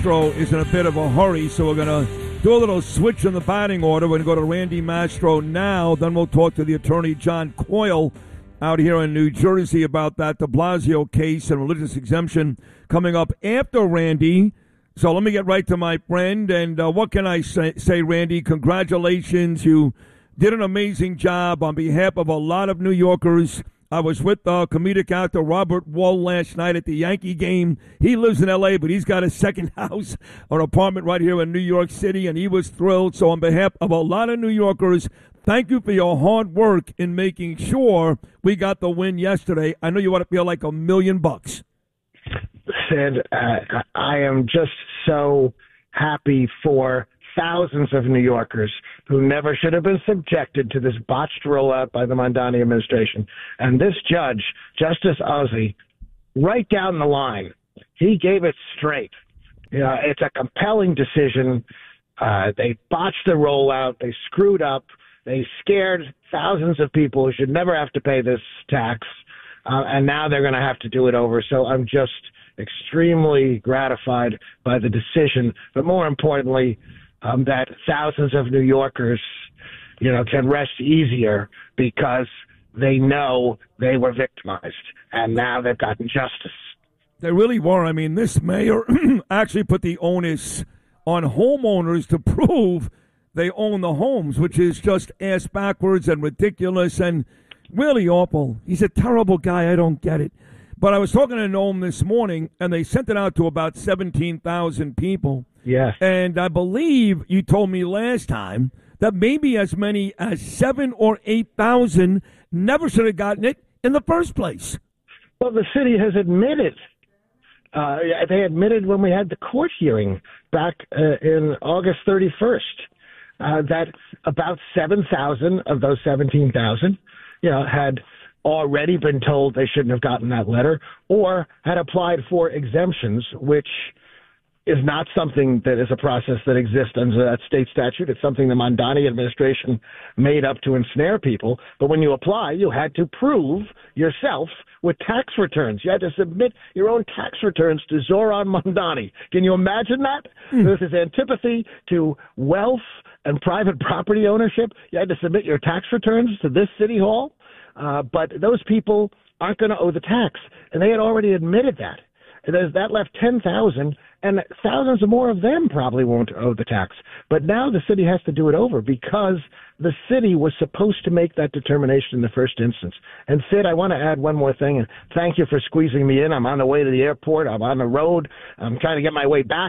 Mastro is in a bit of a hurry, so we're going to do a little switch in the batting order. We're going to go to Randy Mastro now. Then we'll talk to the attorney, John Coyle, out here in New Jersey about that de Blasio case and religious exemption coming up after Randy. So let me get right to my friend. And what can I say, Randy? Congratulations. You did an amazing job on behalf of a lot of New Yorkers. I was with comedic actor Robert Wall last night at the Yankee game. He lives in L.A., but he's got a second house or apartment right here in New York City, and he was thrilled. So on behalf of a lot of New Yorkers, thank you for your hard work in making sure we got the win yesterday. I know you want to feel like $1 million. Sid, I am just so happy for thousands of New Yorkers who never should have been subjected to this botched rollout by the Mondani administration. And this judge, Justice Ozzie, right down the line, he gave it straight. You know, it's a compelling decision. They botched the rollout. They screwed up. They scared thousands of people who should never have to pay this tax. And now they're going to have to do it over. So I'm just extremely gratified by the decision. But more importantly, that thousands of New Yorkers, you know, can rest easier because they know they were victimized, and now they've gotten justice. They really were. I mean, this mayor actually put the onus on homeowners to prove they own the homes, which is just ass backwards and ridiculous and really awful. He's a terrible guy. I don't get it. But I was talking to Noam this morning, and they sent it out to about 17,000 people. Yes. And I believe you told me last time that maybe as many as 7,000 or 8,000 never should have gotten it in the first place. Well, the city has admitted. They admitted when we had the court hearing back in August 31st that about 7,000 of those 17,000, you know, had already been told they shouldn't have gotten that letter or had applied for exemptions, which is not something that is a process that exists under that state statute. It's something the Mondani administration made up to ensnare people. But when you apply, you had to prove yourself with tax returns. You had to submit your own tax returns to Zoran Mondani. Can you imagine that? This is antipathy to wealth and private property ownership. You had to submit your tax returns to this city hall. But those people aren't going to owe the tax. And they had already admitted that. That left 10,000, and thousands more of them probably won't owe the tax. But now the city has to do it over because the city was supposed to make that determination in the first instance. And Sid, I want to add one more thing, and thank you for squeezing me in. I'm on the way to the airport. I'm on the road. I'm trying to get my way back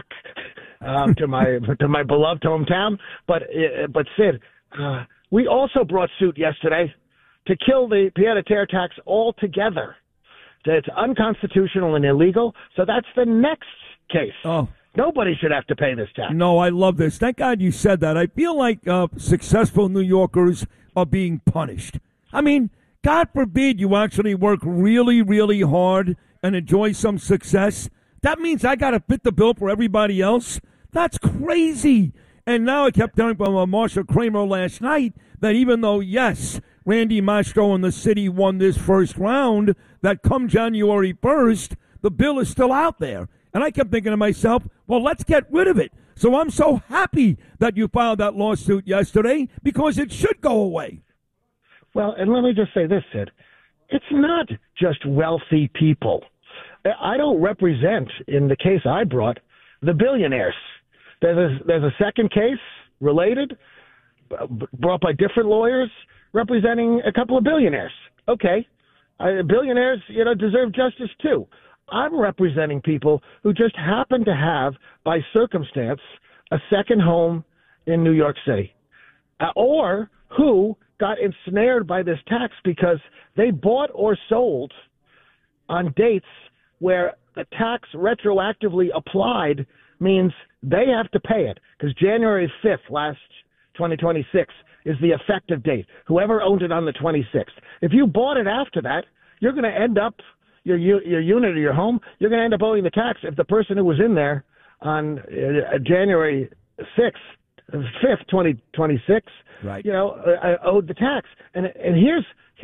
to my beloved hometown. But Sid, we also brought suit yesterday to kill the pied-à-terre tax altogether. It's unconstitutional and illegal, so that's the next case. Oh. Nobody should have to pay this tax. No, I love this. Thank God you said that. I feel like successful New Yorkers are being punished. I mean, God forbid you actually work really, really hard and enjoy some success. That means I got to fit the bill for everybody else? That's crazy. And now I kept hearing from Marsha Kramer last night that even though, yes, Randy Mastro and the city won this first round, that come January 1st, the bill is still out there. And I kept thinking to myself, well, let's get rid of it. So I'm so happy that you filed that lawsuit yesterday because it should go away. Well, and let me just say this, Sid. It's not just wealthy people. I don't represent, in the case I brought, the billionaires. There's a second case related, brought by different lawyers, representing a couple of billionaires. Okay. Billionaires, you know, deserve justice too. I'm representing people who just happen to have, by circumstance, a second home in New York City, or who got ensnared by this tax because they bought or sold on dates where the tax retroactively applied means they have to pay it because January 5th, last 2026, is the effective date. Whoever owned it on the 26th. If you bought it after that, you're going to end up, your unit or your home, you're going to end up owing the tax if the person who was in there on January 5th, 2026, right, you know, owed the tax. And here's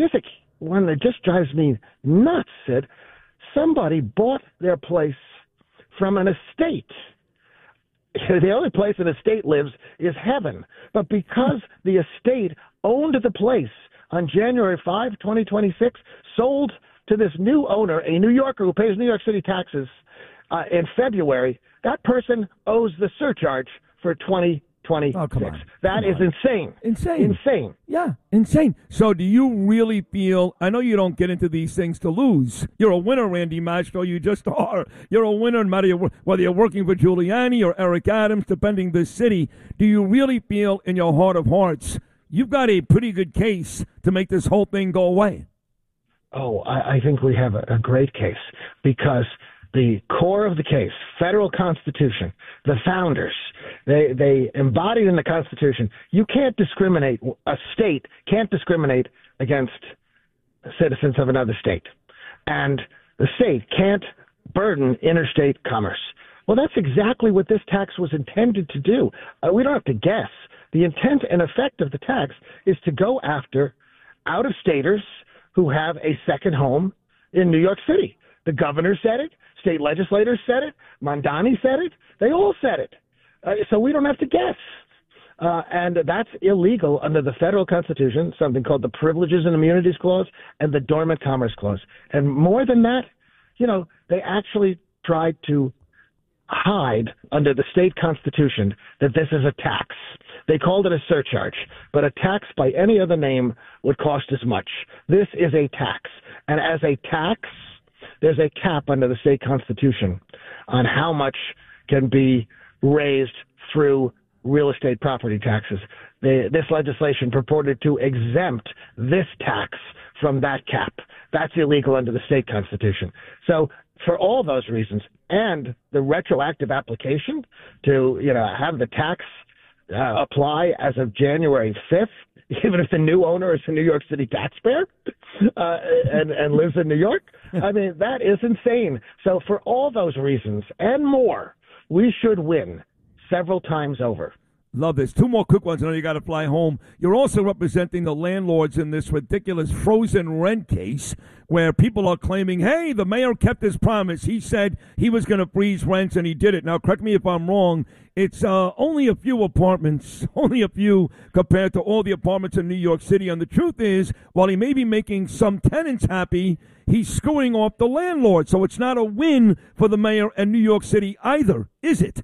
one that just drives me nuts, Sid. Somebody bought their place from an estate the only place an estate lives is heaven. But because the estate owned the place on January 5, 2026, sold to this new owner, a New Yorker who pays New York City taxes, in February, that person owes the surcharge for 2026. Oh, come on. That is insane. Insane. Yeah, insane. So do you really feel, I know you don't get into these things to lose. You're a winner, Randy Mastro. You just are. You're a winner no matter whether you're working for Giuliani or Eric Adams, defending this city. Do you really feel in your heart of hearts you've got a pretty good case to make this whole thing go away? Oh, I think we have a great case because the core of the case, federal constitution, the founders, they embodied in the Constitution, you can't discriminate, a state can't discriminate against citizens of another state. And the state can't burden interstate commerce. Well, that's exactly what this tax was intended to do. We don't have to guess. The intent and effect of the tax is to go after out-of-staters who have a second home in New York City. The governor said it. State legislators said it. Mondani said it. They all said it. So we don't have to guess. And that's illegal under the federal constitution, something called the Privileges and Immunities Clause and the Dormant Commerce Clause. And more than that, they actually tried to hide under the state constitution that this is a tax. They called it a surcharge, but a tax by any other name would cost as much. This is a tax. And as a tax, there's a cap under the state constitution on how much can be raised through real estate property taxes. This legislation purported to exempt this tax from that cap. That's illegal under the state constitution. So for all those reasons and the retroactive application to have the tax apply as of January 5th, even if the new owner is a New York City taxpayer and lives in New York. I mean, that is insane. So for all those reasons and more, we should win several times over. Love this. Two more quick ones. I know you got to fly home. You're also representing the landlords in this ridiculous frozen rent case where people are claiming, hey, the mayor kept his promise. He said he was going to freeze rents, and he did it. Now, correct me if I'm wrong. It's only a few apartments, only a few compared to all the apartments in New York City. And the truth is, while he may be making some tenants happy, he's screwing off the landlord. So it's not a win for the mayor and New York City either, is it?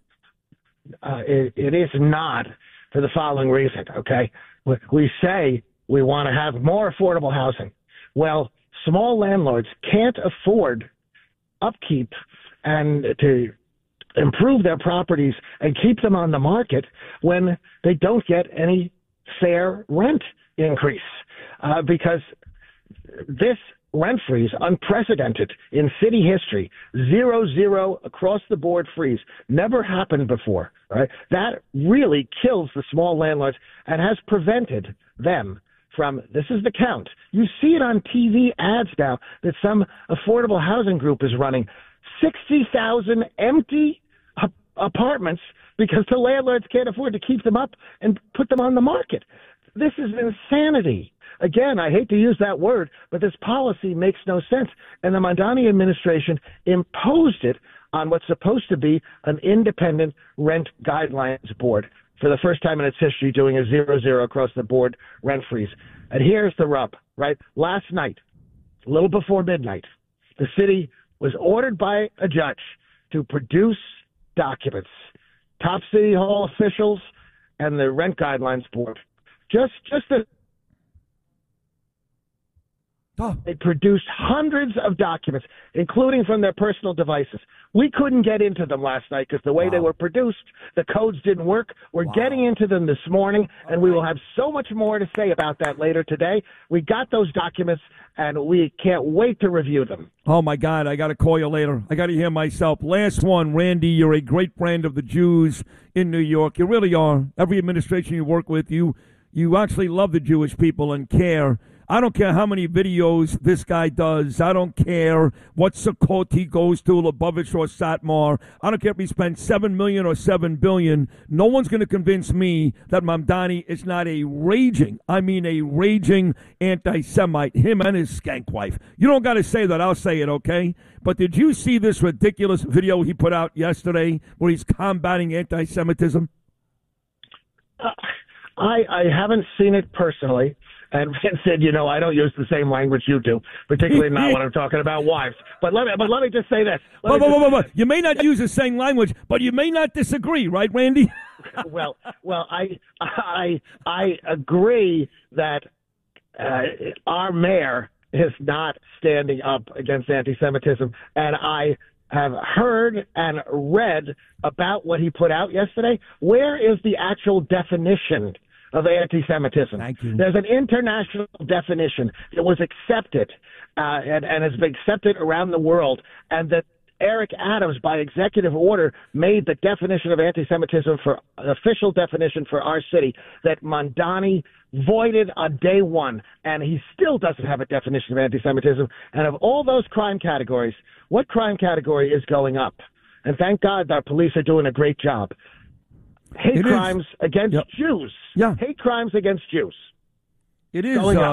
It is not for the following reason, okay? We say we want to have more affordable housing. Well, small landlords can't afford upkeep and to improve their properties and keep them on the market when they don't get any fair rent increase because this rent freeze, unprecedented in city history, 0-0 across the board freeze, never happened before, right? That really kills the small landlords and has prevented them from, this is the count. You see it on TV ads now that some affordable housing group is running 60,000 empty apartments because the landlords can't afford to keep them up and put them on the market. This is insanity. Again, I hate to use that word, but this policy makes no sense. And the Mondani administration imposed it on what's supposed to be an independent rent guidelines board for the first time in its history, doing a 0-0 across the board rent freeze. And here's the rub, right? Last night, a little before midnight, the city was ordered by a judge to produce documents, top city hall officials and the rent guidelines board. They produced hundreds of documents, including from their personal devices. We couldn't get into them last night because the way they were produced, the codes didn't work. We're getting into them this morning, and we will have so much more to say about that later today. We got those documents, and we can't wait to review them. Oh, my God, I got to call you later. I got to hear myself. Last one, Randy, you're a great friend of the Jews in New York. You really are. Every administration you work with, you actually love the Jewish people and care. I don't care how many videos this guy does. I don't care what Sukkot he goes to, Lubavitch or Satmar. I don't care if he spends $7 million or $7 billion. No one's going to convince me that Mamdani is not a raging anti-Semite, him and his skank wife. You don't got to say that. I'll say it, okay? But did you see this ridiculous video he put out yesterday where he's combating anti-Semitism? I haven't seen it personally. And Vince said, I don't use the same language you do, particularly not when I'm talking about wives. But let me just say this. You may not use the same language, but you may not disagree, right, Randy? Well, I agree that our mayor is not standing up against anti-Semitism, and I have heard and read about what he put out yesterday. Where is the actual definition of anti-Semitism? Thank you. There's an international definition that was accepted and has been accepted around the world, and that Eric Adams, by executive order, made the definition of anti-Semitism for official definition for our city that Mamdani voided on day one, and he still doesn't have a definition of anti-Semitism. And of all those crime categories, what crime category is going up? And thank God our police are doing a great job. Hate crimes against Jews. Yeah. Hate crimes against Jews. It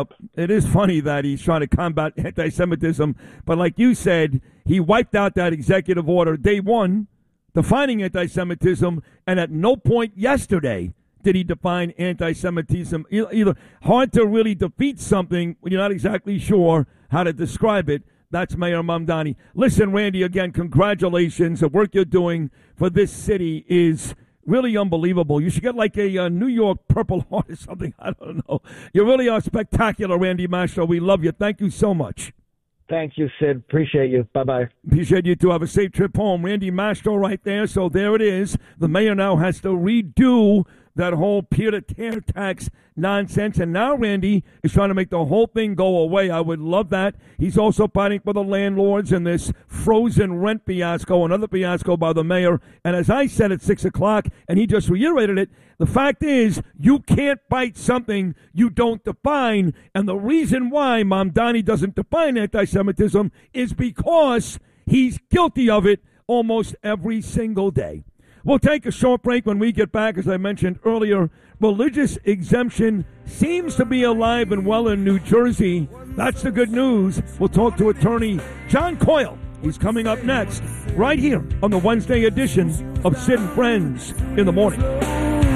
is funny that he's trying to combat anti-Semitism, but like you said, he wiped out that executive order day one, defining anti-Semitism, and at no point yesterday did he define anti-Semitism. Either hard to really defeat something when you're not exactly sure how to describe it. That's Mayor Mamdani. Listen, Randy, again, congratulations. The work you're doing for this city is really unbelievable. You should get like a New York Purple Heart or something. I don't know. You really are spectacular, Randy Mastro. We love you. Thank you so much. Thank you, Sid. Appreciate you. Bye-bye. Appreciate you too. Have a safe trip home. Randy Mastro right there. So there it is. The mayor now has to redo that whole peer-to-tear tax nonsense. And now Randy is trying to make the whole thing go away. I would love that. He's also fighting for the landlords in this frozen rent fiasco, another fiasco by the mayor. And as I said at 6 o'clock, and he just reiterated it, the fact is you can't fight something you don't define. And the reason why Mamdani doesn't define anti-Semitism is because he's guilty of it almost every single day. We'll take a short break. When we get back. As I mentioned earlier, religious exemption seems to be alive and well in New Jersey. That's the good news. We'll talk to attorney John Coyle. He's coming up next, right here on the Wednesday edition of Sid and Friends in the Morning.